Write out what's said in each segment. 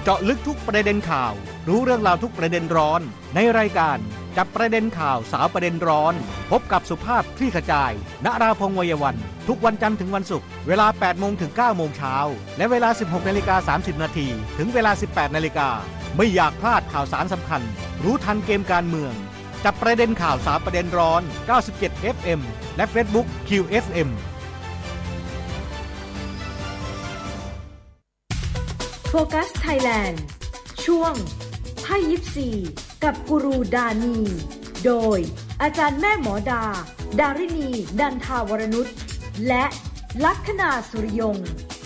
เจาะลึกทุกประเด็นข่าวรู้เรื่องราวทุกประเด็นร้อนในรายการจับประเด็นข่าวสาวประเด็นร้อนพบกับสุภาพคลี่ขจายณราพงษ์วัยวันทุกวันจันทร์ถึงวันศุกร์เวลา 8 โมงถึง 9 โมงเช้าและเวลา 16:30 นาทีถึงเวลา 18 นาฬิกาไม่อยากพลาดข่าวสารสำคัญรู้ทันเกมการเมืองจับประเด็นข่าวสาวประเด็นร้อน 97 FM และ Facebook QFM โฟกัสไทยแลนด์ช่วงไพ่ยิปซีกับกูรูดานีโดยอาจารย์แม่หมอดารินีดันทาวรนุชและลัคนาสุริยง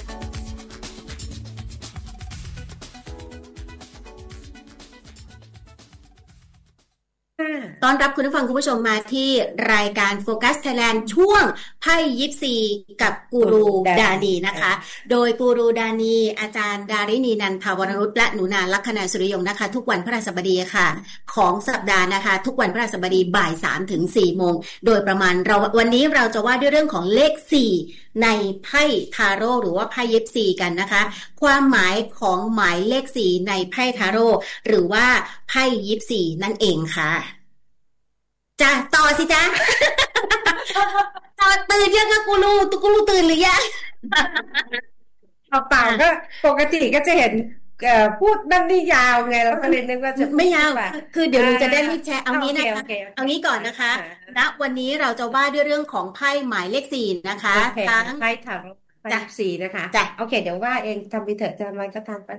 ต้อนรับคุณผู้ฟังคุณผู้ชมมาที่รายการโฟกัสไทยแลนด์ช่วงไพ่ยิปซีกับกูรูดานีนะคะโดยกูรูดานีอาจารย์ดารินีนันทาวรนุชและหนูนาลัคนาสุริยงนะคะทุกวันพฤหัสบดีค่ะของสัปดาห์นะคะทุกวันพฤหัสบดีบ่าย 3 ถึง 4 โมงโดยประมาณวันนี้เราจะว่าด้วยเรื่องของเลข4ในไพ่ทาโร่หรือว่าไพ่ยิปซีกันนะคะความหมายของหมายเลข4ในไพ่ทาโร่หรือว่าไพ่ยิปซีนั่นเองค่ะจ้ะต่อสิจ้ะ ต่อตื่นยังคะกูรูตื่นหรือยังเปล่าก็ปกติก็จะเห็นพูดนั่นนี่ยาวไงเราก็เลยนึกว่าจะไม่ยาวคือเดี๋ยวหนูจะได้รีบแชร์เอางี้นะคะเอางี้ก่อนนะคะณวันนี้เราจะว่าด้วยเรื่องของไพ่หมายเลข4นะคะทั้งไพ่ทาโร่ไพ่4นะคะโอเคเดี๋ยวว่าเองทำไปเถอะจะมันก็ทำไป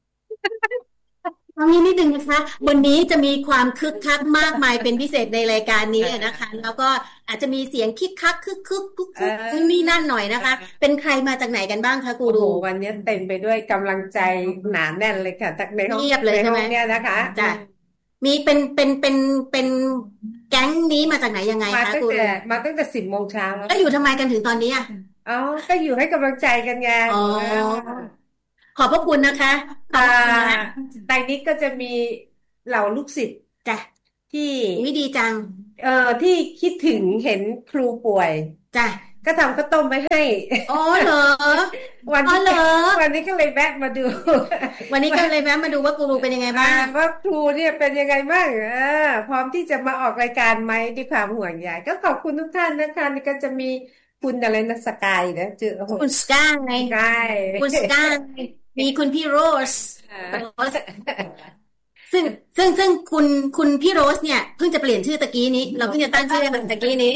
เอางี้นิดนึงนะคะวันนี้จะมีความคึกคักมากมายเป็นพิเศษในรายการนี้นะคะแล้วก็อาจจะมีเสียงคิกคักคึกนี่นั่นหน่อยนะคะเป็นใครมาจากไหนกันบ้างคะกูรูวันนี้เต็มไปด้วยกำลังใจหนาแน่นเลยค่ะจากในห้องเงียบเลยใช่ไหมเนี่ยนะคะจ้ะมีเป็นแก๊งนี้มาจากไหนยังไงคะกูรูมาตั้งแต่10 โมงเช้าแล้วอยู่ทำไมกันถึงตอนนี้อ่ะอ๋อก็อยู่ให้กำลังใจกันไงขอบพระคุณนะคะในนี้ก็จะมีเหล่าลูกศิษย์จ้ะที่วิดีจังที่คิดถึงเห็นครูป่วยจ้ะก็ทำข้าวต้มไปให้อ๋อเหรอวันนี้ก็เลยแวะมาดูวันนี้ก็เลยแวะมาดูว่ากูรูเป็นยังไงบ้างว่าครูเนี่ยเป็นยังไงบ้างพร้อมที่จะมาออกรายการไหมด้วยความห่วงใยก็ขอบคุณทุกท่านนะคะนี่ก็จะมีคุณอะไรนะสกายนะคุณสกายไงคุณสกายมีคุณพี่โรสซึ่งคุณพี่โรสเนี่ยเพิ่งจะเปลี่ยนชื่อตะกี้นี้เราเพิ่งจะตั้งชื่อให้มันตะกี้นี้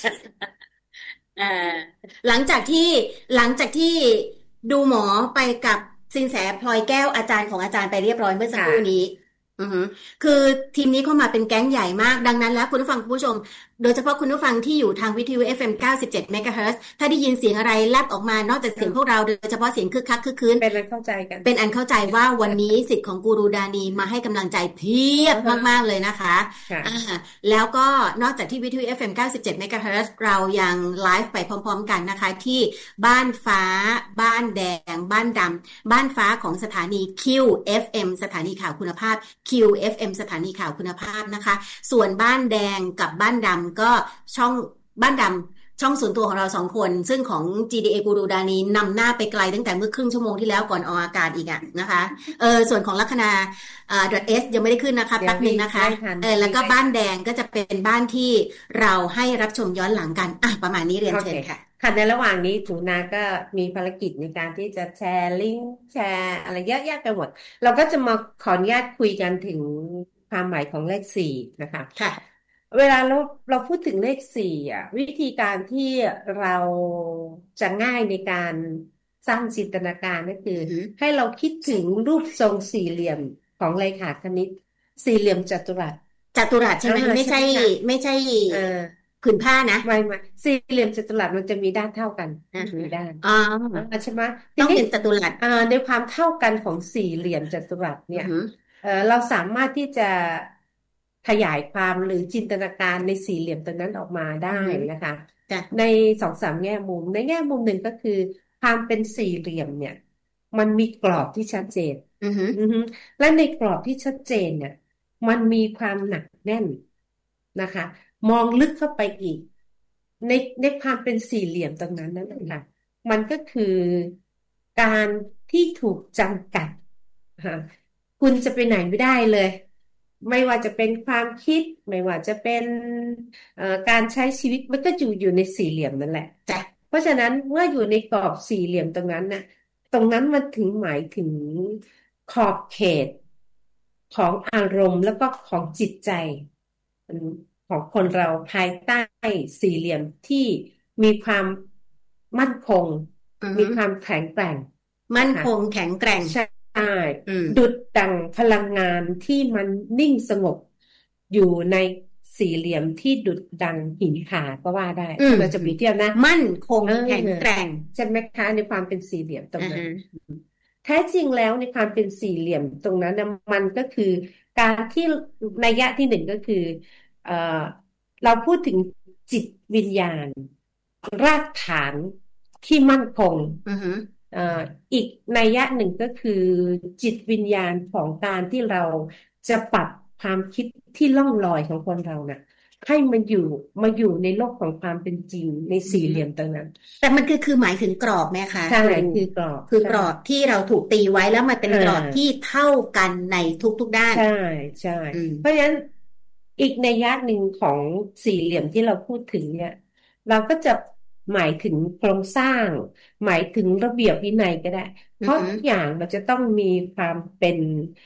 หลังจากที่ดูหมอไปกับสินแสพลอยแก้วอาจารย์ของอาจารย์ไปเรียบร้อยเมื่อสักครู่นี้คือทีมนี้เข้ามาเป็นแก๊งใหญ่มากดังนั้นแล้วคุณผู้ฟังคุณผู้ชมโดยเฉพาะคุณผู้ฟังที่อยู่ทางวิทยุ FM 97 เมกะเฮิรตซ์ถ้าได้ยินเสียงอะไรแลบออกมานอกจากเสียงพวกเราโดยเฉพาะเสียงคึกคักคึกคืนเป็นอันเข้าใจกันเป็นอันเข้าใจว่าวันนี้สิทธิ์ของกูรูดานีมาให้กำลังใจเพียบมากๆเลยนะคะแล้วก็นอกจากที่วิทยุ FM 97 เมกะเฮิรตซ์เรายังไลฟ์ไปพร้อมๆกันนะคะที่บ้านฟ้าบ้านแดงบ้านดำบ้านฟ้าของสถานี QFM สถานีข่าวคุณภาพ QFM สถานีข่าวคุณภาพนะคะส่วนบ้านแดงกับบ้านดำก็ช่องบ้านดำช่องส่วนตัวของเรา2คนซึ่งของ GDA กูรูดานีนำหน้าไปไกลตั้งแต่เมื่อครึ่งชั่วโมงที่แล้วก่อนออกอากาศอีกนะคะส่วนของลัคนา.s ยังไม่ได้ขึ้นนะคะแป๊บนึงนะคะแล้วก็บ้านแดงก็จะเป็นบ้านที่เราให้รับชมย้อนหลังกันประมาณนี้เรียนเชิญค่ะในระหว่างนี้ถูนาก็มีภารกิจในการที่จะแชร์ลิงก์แชร์อะไรเยอะแยะไปหมดเราก็จะมาขออนุญาตคุยกันถึงความหมายของเลข4นะคะค่ะเวลาเราพูดถึงเลข4วิธีการที่เราจะง่ายในการสร้างจินตนาการก็คือให้เราคิดถึงรูปทรงสี่เหลี่ยมของเลขาคณิตสี่เหลี่ยมจัตุรัสใช่ไหมไม่ใช่ผืนผ้านะไม่สี่เหลี่ยมจัตุรัสมันจะมีด้านเท่ากันมีด้านใช่ไหมต้องเป็นจัตุรัสในความเท่ากันของสี่เหลี่ยมจัตุรัสเนี่ยเราสามารถที่จะขยายความหรือจินตนาการในสี่เหลี่ยมตัวนั้นออกมาได้นะคะใน2-3แง่มุมในแง่มุมหนึ่งก็คือความเป็นสี่เหลี่ยมเนี่ยมันมีกรอบที่ชัดเจนและในกรอบที่ชัดเจนเนี่ยมันมีความหนักแน่นนะคะมองลึกเข้าไปอีกในความเป็นสี่เหลี่ยมตรงนั้นนั่นแหละมันก็คือการที่ถูกจำกัดคุณจะไปไหนไม่ได้เลยไม่ว่าจะเป็นความคิดไม่ว่าจะเป็นการใช้ชีวิตมันก็อยู่ในสี่เหลี่ยมนั่นแหละจ้ะเพราะฉะนั้นเมื่ออยู่ในกรอบสี่เหลี่ยมตรงนั้นน่ะตรงนั้นมันถึงหมายถึงขอบเขตของอารมณ์แล้วก็ของจิตใจของคนเราภายใต้สี่เหลี่ยมที่มีความมั่นคงมีความแข็งแกร่งมั่นคงแข็งแกร่งใช่ดุจดั่งพลังงานที่มันนิ่งสงบอยู่ในสี่เหลี่ยมที่ดุจดั่งหินผาก็ว่าได้เราจะเปรียบเทียบนะมั่นคงแข็งแกร่งใช่ไหมคะในความเป็นสี่เหลี่ยมตรงนั้นแท้จริงแล้วในความเป็นสี่เหลี่ยมตรงนั้นมันก็คือการที่นัยยะที่หนึ่งก็คือเอ่อเราพูดถึงจิตวิญญาณรากฐานที่มั่นคงอีกนัยยะหนึ่งก็คือจิตวิญญาณของการที่เราจะปรับความคิดที่ล่องลอยของคนเราเนี่ยให้มันอยู่ในโลกของความเป็นจริงในสี่เหลี่ยมตรงนั้นแต่มันคือหมายถึงกรอบไหมคะใช่คือกรอบที่เราถูกตีไว้แล้วมันเป็นกรอบที่เท่ากันในทุกด้านใช่เพราะฉะนั้นอีกนัยยะหนึ่งของสี่เหลี่ยมที่เราพูดถึงเนี่ยเราก็จะหมายถึงโครงสร้างหมายถึงระเบียบวินัยก็ได้เพราะทุกอย่างเราจะต้องมีความเป็น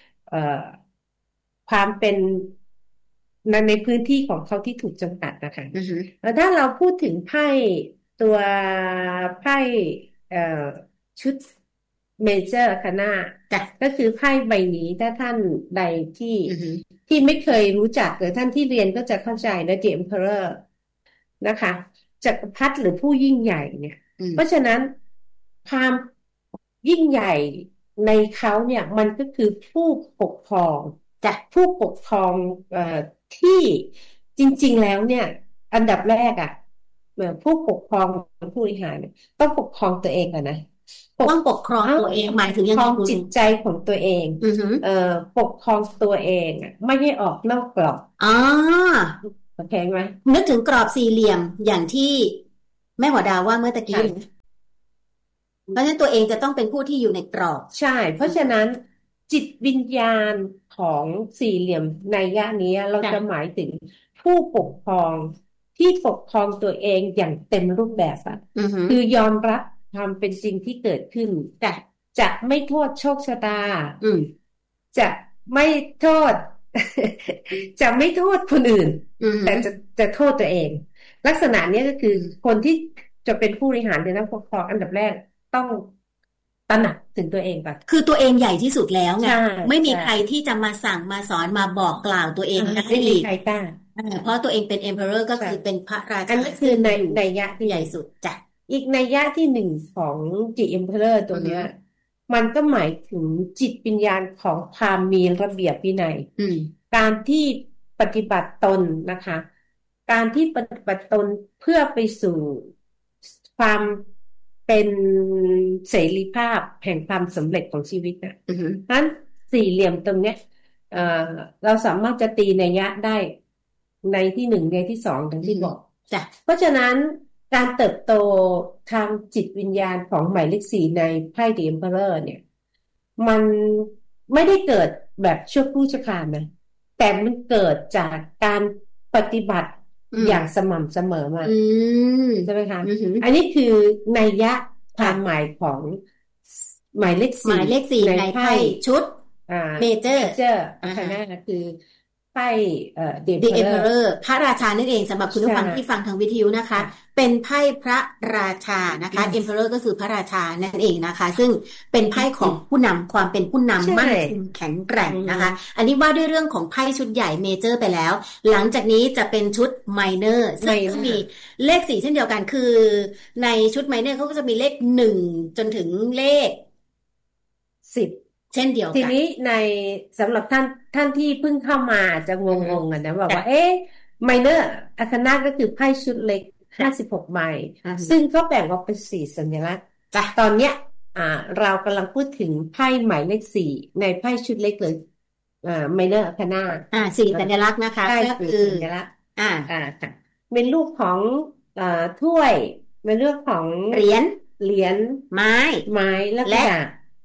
ความเป็นในพื้นที่ของเขาที่ถูกจำกัดนะคะแล้วถ้าเราพูดถึงไพ่ตัวไพ่ชุดเมเจอร์คณะก็คือไพ่ใบนี้ถ้าท่านใดที่ไม่เคยรู้จักหรือท่านที่เรียนก็จะเข้าใจนะ The Emperor นะคะจักรพรรดิหรือผู้ยิ่งใหญ่เนี่ยเพราะฉะนั้นความยิ่งใหญ่ในเขาเนี่ยมันก็คือผู้ปกครองจากผู้ปกครองที่จริงๆแล้วเนี่ยอันดับแรกผู้ปกครองผู้บริหารต้องปกครองตัวเองก่อนนะต้องปกครองตัวเองหมายถึงยังไงจิตใจของตัวเองปกครองตัวเองไม่ให้ออกนอกกรอบโอเคไหมนึกถึงกรอบสี่เหลี่ยมอย่างที่แม่หมอดาว่าเมื่อตะกี้เพราะฉะนั้นตัวเองจะต้องเป็นผู้ที่อยู่ในกรอบใช่เพราะฉะนั้นจิตวิญญาณของสี่เหลี่ยมในย่านี้เราจะหมายถึงผู้ปกครองที่ปกครองตัวเองอย่างเต็มรูปแบบคือยอมรับความเป็นจริงที่เกิดขึ้นจะไม่โทษโชคชะตาจะไม่โทษ จะไม่โทษคนอื่นแต่จะโทษตัวเอง ลักษณะนี้ก็คือคนที่จะเป็นผู้บริหารในนักปกครองอันดับแรกต้องตระหนักถึงตัวเองก่อนคือตัวเองใหญ่ที่สุดแล้วไงไม่มีใครที่จะมาสั่งมาสอนมาบอกกล่าวตัวเองได้ไม่มีใครกล้าเพราะตัวเองเป็น emperor ก็คือเป็นพระราชาอันนี้คือในนัยยะที่ใหญ่สุดจ้ะอีกนัยยะที่หนึ่งของ The Emperor ตัวเนี้ยมันก็หมายถึงจิตวิญญาณของความมีระเบียบวินัยการที่ปฏิบัติตนนะคะการที่ปฏิบัติตนเพื่อไปสู่ความเป็นเสรีภาพแห่งความสำเร็จของชีวิตนะนั้นสี่เหลี่ยมตรงเนี้ยเราสามารถจะตีนัยยะได้ในที่หนึ่งในที่สองทั้งที่บอกเพราะฉะนั้นการเติบโตทางจิตวิญญาณของหมายเลขสี่ในไพ่ The Emperor เนี่ยมันไม่ได้เกิดแบบชั่วครู่ชั่วคราวนะแต่มันเกิดจากการปฏิบัติอย่างสม่ำเสมอมาใช่ไหมคะอันนี้คือนัยยะความหมายของหมายเลขสี่ในไพ่ชุดเมเจอร์นั่นคือไพ่ The Emperor พระราชานั่นเองสำหรับคุณผู้ฟังที่ฟังทางวิทยุนะคะเป็นไพ่พระราชานะคะ Emperor ก็คือพระราชานั่นเองนะคะซึ่งเป็นไพ่ของผู้นำความเป็นผู้นำมั่นคงแข็งแกร่งนะคะอันนี้ว่าด้วยเรื่องของไพ่ชุดใหญ่เมเจอร์ไปแล้วหลังจากนี้จะเป็นชุดไมเนอร์ซึ่งก็มีเลข4เช่นเดียวกันคือในชุดไมเนอร์เขาก็จะมีเลข1จนถึงเลข10เช่นเดียวกันทีนี้ในสำหรับท่านที่เพิ่งเข้ามาจะงงๆนะบอกว่าไมเนอร์อาคานาก็คือไพ่ชุดเล็ก56ใบซึ่งก็แบ่งออกเป็น4สัญลักษณ์ตอนเนี้ยเรากำลังพูดถึงไพ่หมายเลข4ในไพ่ชุดเล็กเลยไมเนอร์อาคานา 4สัญลักษณ์นะคะก็คือสัญลักษณ์ค่ะเป็นรูปของถ้วยเป็นรูปของเหรียญไม้แล้วก็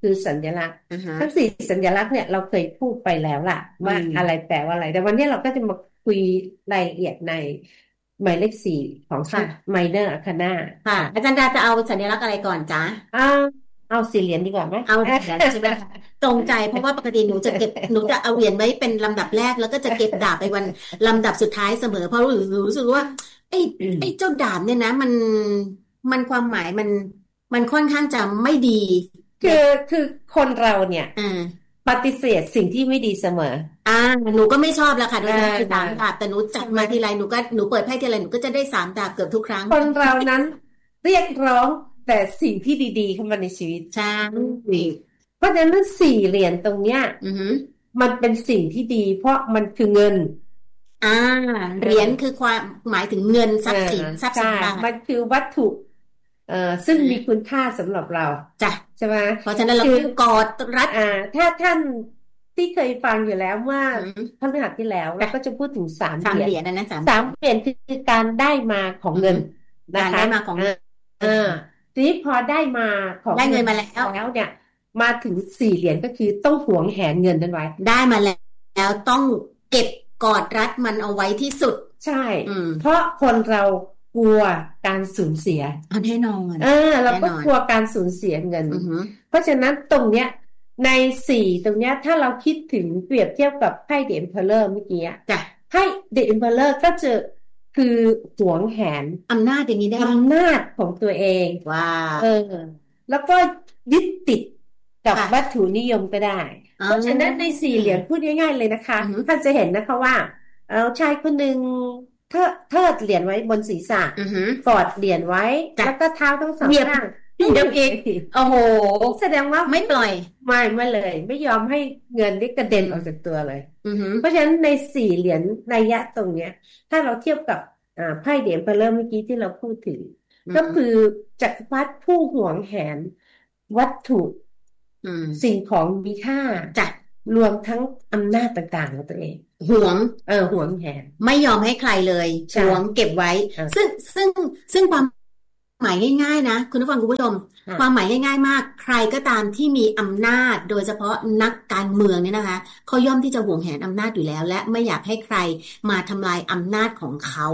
คือสัญลักษณ์ทั้ง4สัญลักษณ์เนี่ยเราเคยพูดไปแล้วล่ะว่าอะไรแปลว่าอะไรแต่วันนี้เราก็จะมาคุยรายละเอียดในหมายเลข4ของชุด Minor Arcana ค่ะอาจารย์ดาจะเอาสัญลักษณ์อะไรก่อนจ๊ะเอา4เหรียญดีกว่าไหมเอาเหรียญใช่ไหมตรงใจเพราะว่าปกติหนูจะเอาเหรียญไว้เป็นลำดับแรกแล้วก็จะเก็บดาบไปวันลำดับสุดท้ายเสมอเพราะรู้สึกว่าไอ้เจ้าดาบเนี่ยนะมันความหมายมันค่อนข้างจะไม่ดีคือคนเราเนี่ยปฏิเสธสิ่งที่ไม่ดีเสมอหนูก็ไม่ชอบแล้วค่ะโดยเฉพาะ3 ดาบแต่หนูจัดมาทีไรหนูเปิดไพ่ทีไรหนูก็จะได้3 ดาบเกือบทุกครั้งคนเรานั้นเรียกร้องแต่สิ่งที่ดีๆเข้ามาในชีวิตใช่เพราะฉะนั้น4เหรียญตรงเนี้ยมันเป็นสิ่งที่ดีเพราะมันคือเงินเหรียญคือความหมายถึงเงินทรัพย์สินมันคือวัตถุซึ่งมีคุณค่าสำหรับเราจ้ะใช่ไหมเพราะฉะนั้นเรากอดรัดถ้าท่านที่เคยฟังอยู่แล้วเมื่อพฤหัสที่แล้วเราก็จะพูดถึง3เหรียญนั้น 3เหรียญคือการได้มาของเงินนะคะได้มาของทีนี้พอได้มาของได้เงินมาแล้วเนี่ยมาถึง4เหรียญก็คือต้องหวงแหนเงินนั้นไว้ได้มาแล้วต้องเก็บกอดรัดมันเอาไว้ที่สุดใช่เพราะคนเรากลัวการสูญเสียแน่นอนเราก็กลัวการสูญเสียเงินเพราะฉะนั้นตรงเนี้ยใน4ตรงเนี้ยถ้าเราคิดถึงเปรียบเทียบกับไพ่เดอะเอ็มเพอเรอร์เมื่อกี้ไพ่เดอะเอ็มเพอเรอร์ก็จะคือหวงแหนอำนาจอย่างนี้ได้อำนาจของตัวเองว้าแล้วก็ยึดติดกับวัตถุนิยมก็ได้เพราะฉะนั้นใน4เหรียญพูดง่ายๆเลยนะคะท่านจะเห็นนะคะว่าชายคนหนึ่งเทิดเหรียญไว้บนศีรษะกอดเหรียญไว้แล้วก็เท้าทั้งสองข้างเดี๋ยวอีกโอ้โหแสดงว่าไม่ปล่อยไม่เลยไม่ยอมให้เงินได้กระเด็นออกจากตัวเลยเพราะฉะนั้นใน4เหรียญนัยยะตรงเนี้ยถ้าเราเทียบกับไพ่เหรียญเพิ่มเมื่อกี้ที่เราพูดถึงก็คือจักรพรรดิผู้หวงแหนวัตถุสิ่งของมีค่าจัดรวมทั้งอำนาจต่างๆของตัวเองหวงหวงแหนไม่ยอมให้ใครเลยหวงเก็บไว้ซึ่งความหมายง่ายๆนะคุณผู้ฟังคุณผู้ชมความหมายง่ายๆมากใครก็ตามที่มีอำนาจโดยเฉพาะนักการเมืองเนี่ยนะคะเขาย่อมที่จะหวงแหนอำนาจอยู่แล้วและไม่อยากให้ใครมาทำลายอำนาจของเขา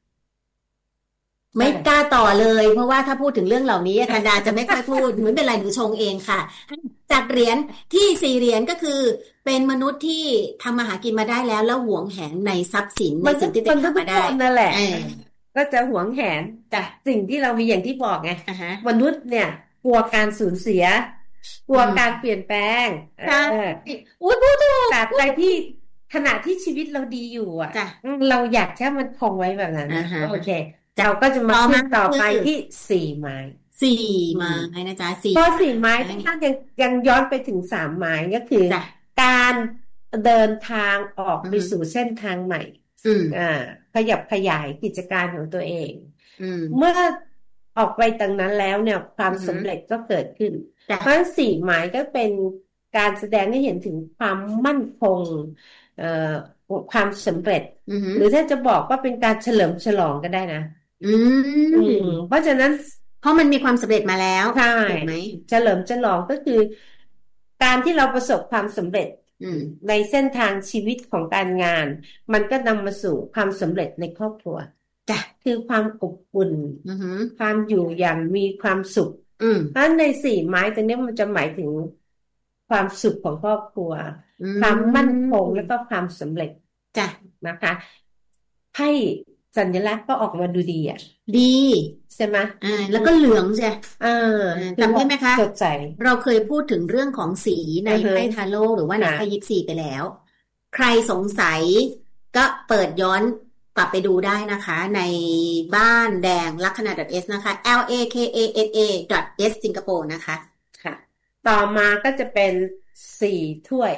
ไม่กล้าต่อเลยเพราะว่าถ้าพูดถึงเรื่องเหล่านี้อาจารย์ดาจะไม่ค่อยพูดไม่เป็นไรหนูชงเองค่ะจากเหรียญที่4เหรียญก็คือเป็นมนุษย์ที่ทำมาหากินมาได้แล้วหวงแหนในทรัพย์สินในสิ่งที่ตัวเองทำมาได้นั่นแหละก็จะหวงแหนแต่สิ่งที่เรามีอย่างที่บอกไงมนุษย์เนี่ยกลัวการสูญเสียกลัวการเปลี่ยนแปลงพูดถูกแต่อะไรที่ขณะที่ชีวิตเราดีอยู่อ่ะเราอยากแค่มันคงไว้แบบนั้นโอเคเราก็จะมาขึ้นต่อไปที่4ไม้นะจ๊ะ4 พอ4ไม้ท่านยังย้อนไปถึง3ไม้ก็คือการเดินทางออกไปสู่เส้นทางใหม่ขยับขยายกิจการของตัวเองเมื่อออกไปตรงนั้นแล้วเนี่ยความสำเร็จก็เกิดขึ้นเพราะ4ไม้ก็เป็นการแสดงให้เห็นถึงความมั่นคงความสำเร็จหรือถ้าจะบอกว่าเป็นการเฉลิมฉลองก็ได้นะเพราะฉะนั้นเพราะมันมีความสำเร็จมาแล้วใช่ไหมเฉลิมฉลองก็คือการที่เราประสบความสำเร็จในเส้นทางชีวิตของการงานมันก็นำมาสู่ความสำเร็จในครอบครัวคือความอบอุ่นความอยู่อย่างมีความสุขเพราะใน4ไม้ตัวนี้มันจะหมายถึงความสุขของครอบครัวความมั่นคงและก็ความสำเร็จนะคะไพ่สัญลักษณ์ก็ออกมาดูดีดีใช่ไหมแล้วก็เหลืองใช่จำได้ไหมคะสดใสเราเคยพูดถึงเรื่องของสีในไพ่ทาโร่หรือว่าในไพ่ยิปซีไปแล้วใครสงสัยก็เปิดย้อนกลับไปดูได้นะคะในบ้านแดงลัคนา .s นะคะ lakana.s สิงคโปร์นะคะค่ะต่อมาก็จะเป็น4 ถ้วย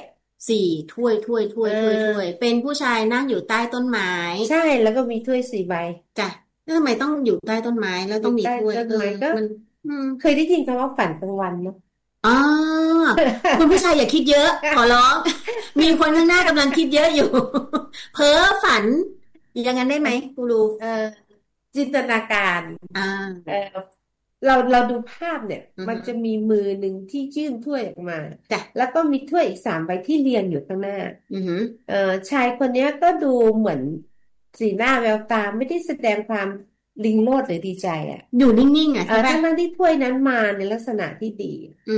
เป็นผู้ชายนั่งอยู่ใต้ต้นไม้ใช่แล้วก็มีถ้วย4 ใบจ้ะแล้วทำไมต้องอยู่ใต้ต้นไม้แล้วต้องมีถ้วยมันเคยได้ยินคำว่าฝันกลางวันเนาะคุณผู้ชายอย่าคิดเยอะขอร้องมีคนข้างหน้ากำลังคิดเยอะอยู่เพ้อฝันอย่างนั้นได้ไหมกูรูจินตนาการเราดูภาพเนี่ยมันจะมีมือหนึ่งที่ยื่นถ้วยออกมาแล้วก็มีถ้วยอีก3 ใบที่เรียงอยู่ข้างหน้าชายคนนี้ก็ดูเหมือนสีหน้าแววตาไม่ได้แสดงความลิงโลดหรือดีใจอยู่นิ่งๆใช่ไหมทั้งที่ถ้วยนั้นมาในลักษณะที่ดี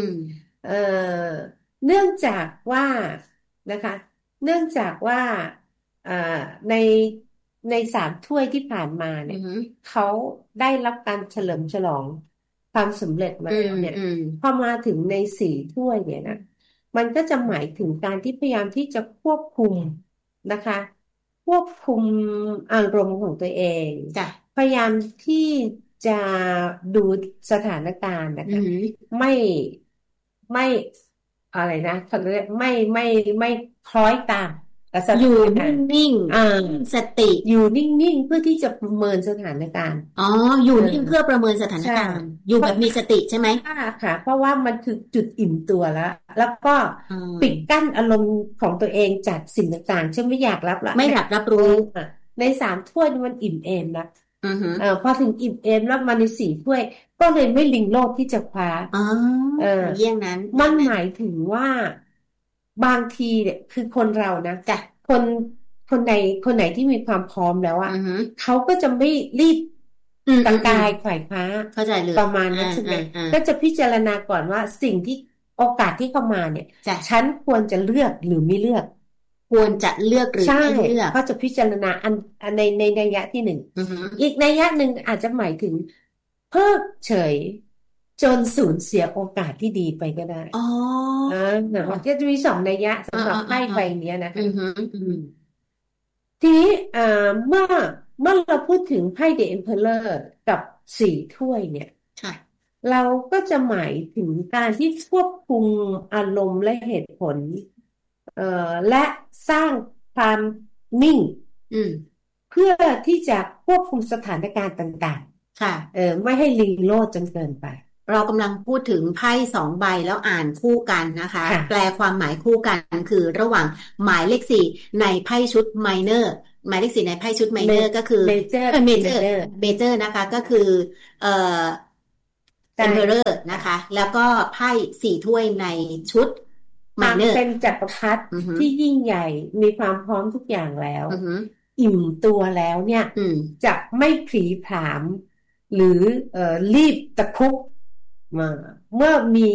เนื่องจากว่านะคะเนื่องจากว่าใน3 ถ้วยที่ผ่านมาเนี่ยเขาได้รับการเฉลิมฉลองความสำเร็จมาแล้วเนี่ยพอมาถึงใน4 ถ้วยเนี่ยนะมันก็จะหมายถึงการที่พยายามที่จะควบคุมนะคะควบคุมอารมณ์ของตัวเองพยายามที่จะดูสถานการณ์นะคะไม่อะไรนะเขาเรียกไม่คล้อยตามอยู่นิ่งๆสติอยู่นิ่งๆเพื่อที่จะประเมินสถานการณ์อยู่นิ่งเพื่อประเมินสถานการณ์อยู่แบบมีสติใช่ไหมค่ะเพราะว่ามันคือจุดอิ่มตัวแล้วก็ปิดกั้นอารมณ์ของตัวเองจากสิ่งต่างๆเช่นไม่อยากรับรู้ใน3 ถ้วยมันอิ่มเอมนะพอถึงอิ่มเอมแล้วมาใน4 ถ้วยก็เลยไม่ลิงโลดที่จะคว้าเยี่ยงนั้นมันหมายถึงว่าบางทีเนี่ยคือคนเรานะคนไหนที่มีความพร้อมแล้วเขาก็จะไม่รีบกระกายไขว่คว้าประมาณนั้นใช่ไหมก็จะพิจารณาก่อนว่าสิ่งที่โอกาสที่เข้ามาเนี่ยฉันควรจะเลือกหรือไม่เลือกควรจะเลือกหรือไม่เลือกเขาจะพิจารณาในนัยยะที่1อีกนัยยะหนึ่งอาจจะหมายถึงเพิกเฉยจนสูญเสียโอกาสที่ดีไปก็ได้มันก็จะมี2 นัยยะสำหรับไพ่ใบนี้นะทีนี้เมื่อเราพูดถึงไพ่ The Emperor กับ4 ถ้วยเนี่ยเราก็จะหมายถึงการที่ควบคุมอารมณ์และเหตุผลและสร้างความนิ่งเพื่อที่จะควบคุมสถานการณ์ต่างๆไม่ให้ลิงโลดจนเกินไปเรากำลังพูดถึงไพ่2 ใบแล้วอ่านคู่กันนะคะแปลความหมายคู่กันคือระหว่างหมายเลข4ในไพ่ชุดไมเนอร์หมายเลข4ในไพ่ชุดไมเนอร์ก็คือเมเจอร์นะคะก็คือEmperor นะคะแล้วก็ไพ่4 ถ้วยในชุดไมเนอร์เป็นจักรพรรดิที่ยิ่งใหญ่มีความพร้อมทุกอย่างแล้วอิ่มตัวแล้วเนี่ยจะไม่ผลีผลามหรือรีบตะคุบมาเมื่อมี